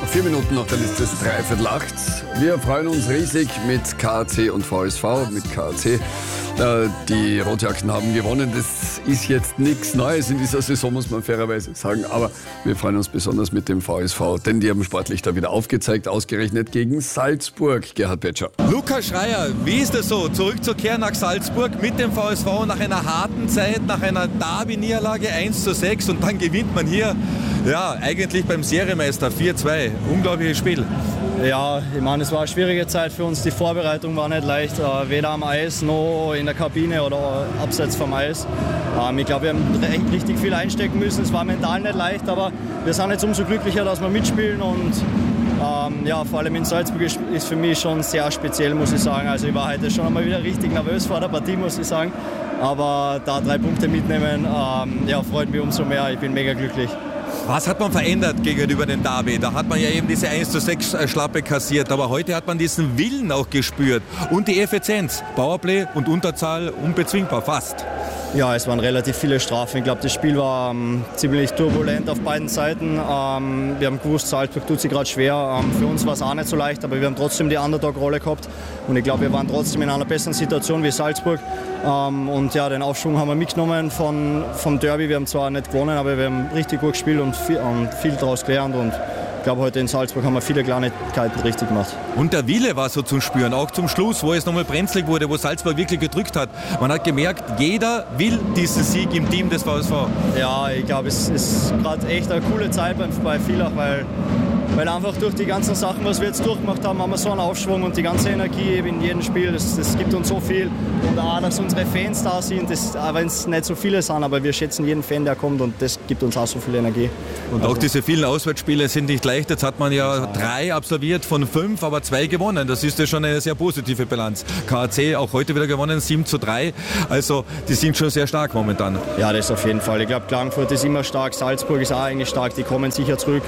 4 Minuten noch, dann ist es 7:45. Wir freuen uns riesig mit KAC und VSV, mit KAC. Die Rotjacken haben gewonnen. Das ist jetzt nichts Neues in dieser Saison, muss man fairerweise sagen. Aber wir freuen uns besonders mit dem VSV, denn die haben sportlich da wieder aufgezeigt, ausgerechnet gegen Salzburg. Gerhard Petscher. Lukas Schreier, wie ist es so, zurückzukehren nach Salzburg mit dem VSV nach einer harten Zeit, nach einer Derby-Niederlage 1:6 und dann gewinnt man hier, ja, eigentlich beim Serienmeister 4:2. Unglaubliches Spiel. Ja, ich meine, es war eine schwierige Zeit für uns. Die Vorbereitung war nicht leicht, weder am Eis noch in der Kabine oder abseits vom Eis. Ich glaube, wir haben richtig viel einstecken müssen. Es war mental nicht leicht, aber wir sind jetzt umso glücklicher, dass wir mitspielen. Und ja, vor allem in Salzburg ist für mich schon sehr speziell, muss ich sagen. Also ich war heute schon einmal wieder richtig nervös vor der Partie, muss ich sagen. Aber da 3 Punkte mitnehmen, ja, freut mich umso mehr. Ich bin mega glücklich. Was hat man verändert gegenüber dem Derby? Da hat man ja eben diese 1:6 Schlappe kassiert, aber heute hat man diesen Willen auch gespürt und die Effizienz. Powerplay und Unterzahl unbezwingbar, fast. Ja, es waren relativ viele Strafen. Ich glaube, das Spiel war ziemlich turbulent auf beiden Seiten. Wir haben gewusst, Salzburg tut sich gerade schwer. Für uns war es auch nicht so leicht, aber wir haben trotzdem die Underdog-Rolle gehabt. Und ich glaube, wir waren trotzdem in einer besseren Situation wie Salzburg. Und ja, den Aufschwung haben wir mitgenommen vom Derby. Wir haben zwar nicht gewonnen, aber wir haben richtig gut gespielt und viel daraus gelernt. Und ich glaube, heute in Salzburg haben wir viele Kleinigkeiten richtig gemacht. Und der Wille war so zum Spüren, auch zum Schluss, wo es nochmal brenzlig wurde, wo Salzburg wirklich gedrückt hat. Man hat gemerkt, jeder will diesen Sieg im Team des VSV. Ja, ich glaube, es ist gerade echt eine coole Zeit bei Villach, weil einfach durch die ganzen Sachen, was wir jetzt durchgemacht haben, haben wir so einen Aufschwung und die ganze Energie in jedem Spiel, das gibt uns so viel. Und auch, dass unsere Fans da sind, auch wenn es nicht so viele sind, aber wir schätzen jeden Fan, der kommt und das gibt uns auch so viel Energie. Und auch diese vielen Auswärtsspiele sind nicht leicht. Jetzt hat man ja 3 absolviert von 5, aber 2 gewonnen. Das ist ja schon eine sehr positive Bilanz. KAC auch heute wieder gewonnen, 7:3. Also die sind schon sehr stark momentan. Ja, das auf jeden Fall. Ich glaube, Klagenfurt ist immer stark, Salzburg ist auch eigentlich stark, die kommen sicher zurück.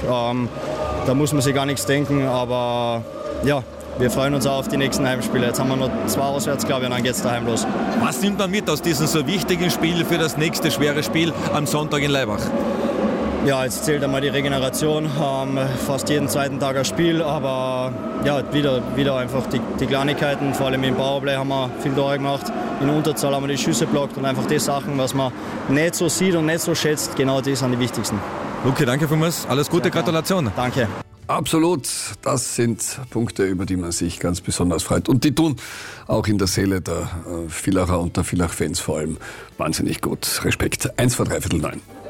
Da muss man sich gar nichts denken, aber ja, wir freuen uns auch auf die nächsten Heimspiele. Jetzt haben wir noch 2 auswärts, glaube ich, und dann geht es daheim los. Was nimmt man mit aus diesem so wichtigen Spiel für das nächste schwere Spiel am Sonntag in Laibach? Ja, jetzt zählt einmal die Regeneration, fast jeden zweiten Tag ein Spiel, aber ja, wieder einfach die Kleinigkeiten, vor allem im Powerplay haben wir viel Tore gemacht, in der Unterzahl haben wir die Schüsse blockt und einfach die Sachen, was man nicht so sieht und nicht so schätzt, genau die sind die wichtigsten. Luke, danke vielmals, alles Gute, Gratulation. Danke. Absolut, das sind Punkte, über die man sich ganz besonders freut. Und die tun auch in der Seele der Villacher und der Villach-Fans vor allem wahnsinnig gut. Respekt. 9:45.